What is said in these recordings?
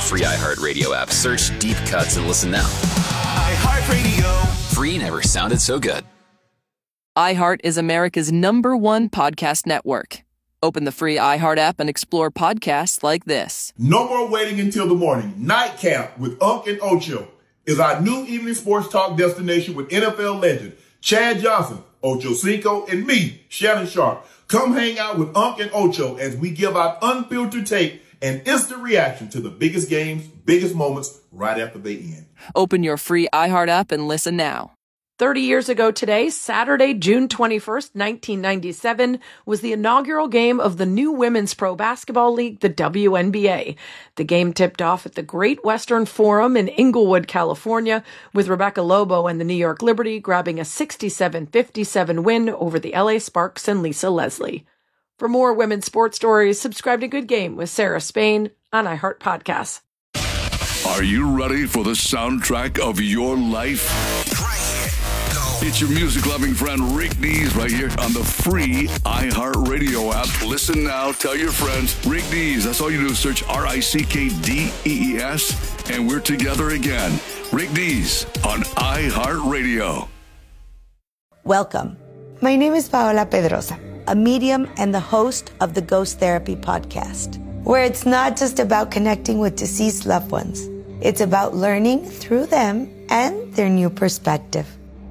free iHeartRadio app. Search Deep Cuts and listen now. iHeartRadio. Free never sounded so good. iHeart is America's #1 podcast network. Open the free iHeart app and explore podcasts like this. No more waiting until the morning. Nightcap with Unc and Ocho is our new evening sports talk destination with NFL legend Chad Johnson, Ocho Cinco, and me, Shannon Sharp. Come hang out with Unc and Ocho as we give out unfiltered take and instant reaction to the biggest games, biggest moments right after they end. Open your free iHeart app and listen now. 30 years ago today, Saturday, June 21st, 1997, was the inaugural game of the new Women's Pro Basketball League, the WNBA. The game tipped off at the Great Western Forum in Inglewood, California, with Rebecca Lobo and the New York Liberty grabbing a 67-57 win over the LA Sparks and Lisa Leslie. For more women's sports stories, subscribe to Good Game with Sarah Spain on iHeart Podcasts. Are you ready for the soundtrack of your life? It's your music-loving friend Rick Dees right here on the free iHeartRadio app. Listen now. Tell your friends. Rick Dees. That's all you do. Search RICKDEES, and we're together again. Rick Dees on iHeartRadio. Welcome. My name is Paola Pedrosa, a medium and the host of the Ghost Therapy podcast, where it's not just about connecting with deceased loved ones. It's about learning through them and their new perspective.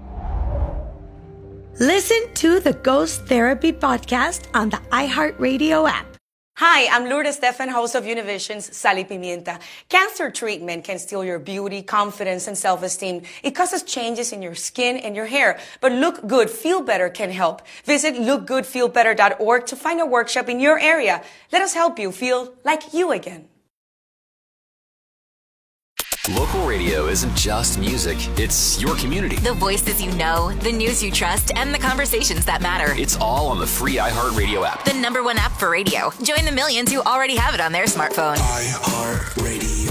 Listen to the Ghost Therapy podcast on the iHeartRadio app. Hi, I'm Lourdes Stefan, host of Univision's Sal y Pimienta. Cancer treatment can steal your beauty, confidence, and self-esteem. It causes changes in your skin and your hair. But Look Good, Feel Better can help. Visit lookgoodfeelbetter.org to find a workshop in your area. Let us help you feel like you again. Local radio isn't just music, it's your community. The voices you know, the news you trust, and the conversations that matter. It's all on the free iHeartRadio app. The #1 app for radio. Join the millions who already have it on their smartphone. iHeartRadio.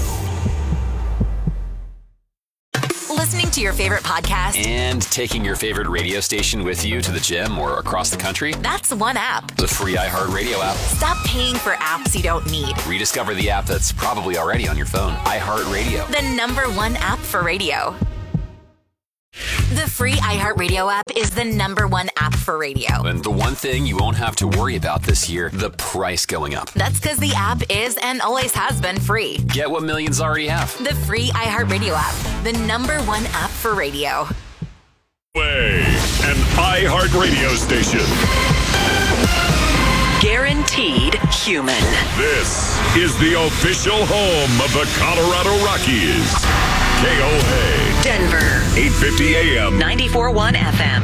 Listening to your favorite podcast and taking your favorite radio station with you to the gym or across the country. That's one app. The free iHeartRadio app. Stop paying for apps you don't need. Rediscover the app that's probably already on your phone. iHeartRadio. The #1 app for radio. The free iHeartRadio app is the #1 app for radio. And the one thing you won't have to worry about this year, the price going up. That's because the app is and always has been free. Get what millions already have. The free iHeartRadio app, the #1 app for radio. An iHeartRadio station. Guaranteed human. This is the official home of the Colorado Rockies. KOA. Denver. 850 AM. 94.1 FM.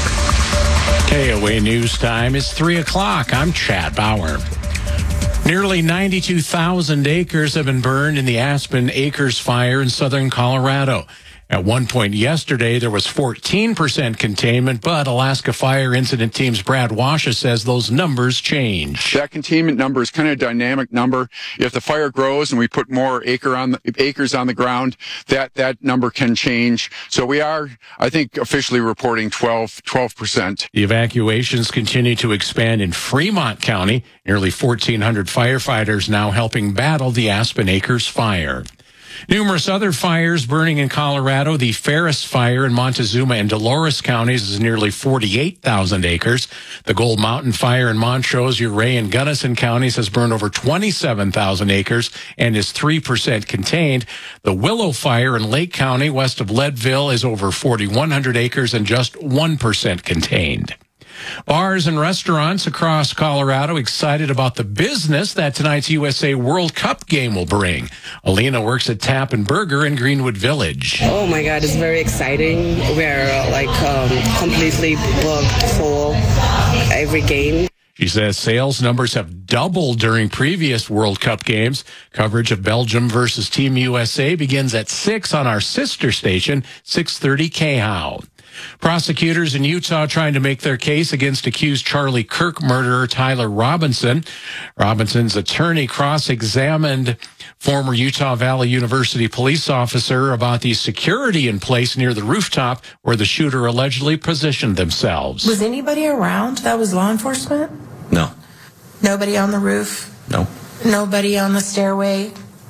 KOA News Time is 3 o'clock. I'm Chad Bauer. Nearly 92,000 acres have been burned in the Aspen Acres fire in southern Colorado. At one point yesterday, there was 14% containment, but Alaska Fire Incident Team's Brad Washa says those numbers change. That containment number is kind of a dynamic number. If the fire grows and we put more acres on the ground, that number can change. So we are, I think, officially reporting 12%. The evacuations continue to expand in Fremont County. Nearly 1,400 firefighters now helping battle the Aspen Acres fire. Numerous other fires burning in Colorado. The Ferris Fire in Montezuma and Dolores counties is nearly 48,000 acres. The Gold Mountain Fire in Montrose, Ouray, and Gunnison counties has burned over 27,000 acres and is 3% contained. The Willow Fire in Lake County, west of Leadville, is over 4,100 acres and just 1% contained. Bars and restaurants across Colorado excited about the business that tonight's USA World Cup game will bring. Alina works at Tap and Burger in Greenwood Village. Oh my God, it's very exciting. We're completely booked for every game. She says sales numbers have doubled during previous World Cup games. Coverage of Belgium versus Team USA begins at 6 on our sister station, 630 KHOW. Prosecutors in Utah trying to make their case against accused Charlie Kirk murderer Tyler Robinson. Robinson's attorney cross-examined former Utah Valley University police officer about the security in place near the rooftop where the shooter allegedly positioned themselves. Was anybody around that was law enforcement? No. Nobody on the roof? No. Nobody on the stairway? No.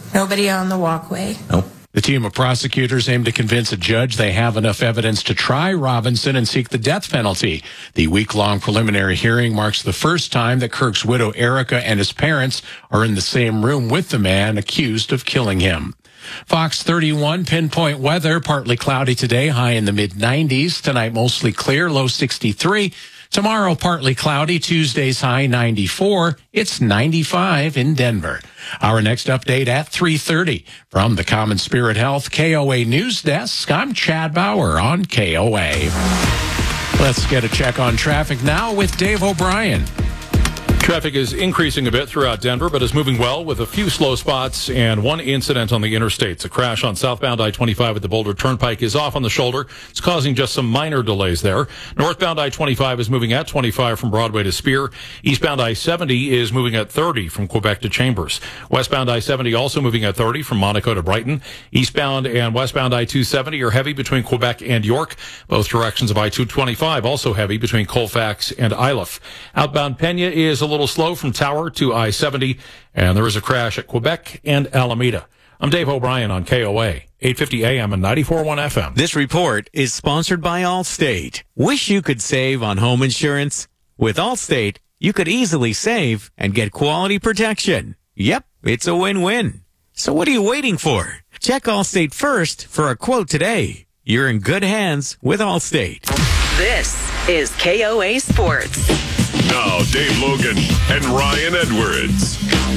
Nobody on the walkway. Nope. The team of prosecutors aim to convince a judge they have enough evidence to try Robinson and seek the death penalty. The week-long preliminary hearing marks the first time that Kirk's widow Erica and his parents are in the same room with the man accused of killing him. Fox 31 pinpoint weather, partly cloudy today, high in the mid-90s. Tonight, mostly clear, low 63. Tomorrow, partly cloudy. Tuesday's high 94. It's 95 in Denver. Our next update at 3:30 from the Common Spirit Health KOA News Desk. I'm Chad Bauer on KOA. Let's get a check on traffic now with Dave O'Brien. Traffic is increasing a bit throughout Denver, but is moving well with a few slow spots and one incident on the interstates. A crash on southbound I-25 at the Boulder Turnpike is off on the shoulder. It's causing just some minor delays there. Northbound I-25 is moving at 25 from Broadway to Spear. Eastbound I-70 is moving at 30 from Quebec to Chambers. Westbound I-70 also moving at 30 from Monaco to Brighton. Eastbound and westbound I-270 are heavy between Quebec and York. Both directions of I-225 also heavy between Colfax and Iliff. Outbound Pena is a little slow from Tower to I-70, and there is a crash at Quebec and Alameda. I'm Dave O'Brien on KOA, 850 AM and 94.1 FM. This report is sponsored by Allstate. Wish you could save on home insurance? With Allstate, you could easily save and get quality protection. Yep, it's a win-win. So what are you waiting for? Check Allstate first for a quote today. You're in good hands with Allstate. This is KOA Sports. Now, Dave Logan and Ryan Edwards.